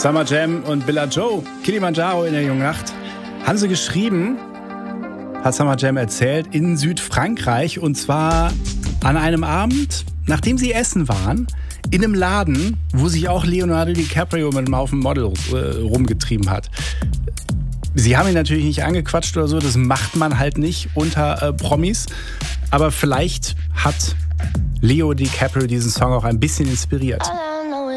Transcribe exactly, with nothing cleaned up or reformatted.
Summer Jam und Billa Joe, Kilimanjaro in der jungen Nacht. Haben sie geschrieben, hat Summer Jam erzählt, in Südfrankreich. Und zwar an einem Abend, nachdem sie essen waren, in einem Laden, wo sich auch Leonardo DiCaprio mit einem Haufen Models äh, rumgetrieben hat. Sie haben ihn natürlich nicht angequatscht oder so, das macht man halt nicht unter äh, Promis. Aber vielleicht hat Leo DiCaprio diesen Song auch ein bisschen inspiriert.